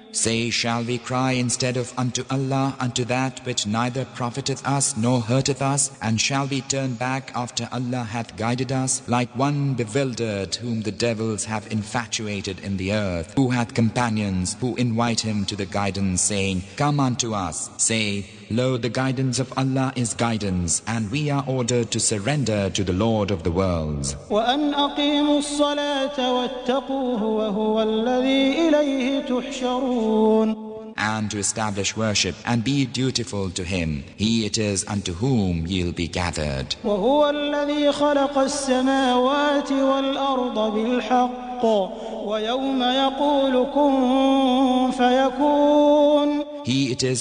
Say, shall we cry instead of unto Allah, unto that which neither profiteth us nor hurteth us? And shall we turn back after Allah hath guided us? Like one bewildered whom the devils have infatuated in the earth, who hath companions who invite him to the guidance, saying, Come unto us. Say, Lo, the guidance of Allah is guidance, and we are ordered to surrender to the Lord of the worlds. وَأَنْ أَقِيمُوا الصَّلَاةَ وَاتَّقُوهُ وَهُوَ الَّذِي إِلَيْهِ تُحْشَرُونَ. And to establish worship and be dutiful to Him. He it is unto whom ye'll be gathered. وَهُوَ الَّذِي خَلَقَ السَّمَاوَاتِ وَالْأَرْضَ بِالْحَقِّ وَيَوْمَ يَقُولُ كُن فَيَكُونُ. He it is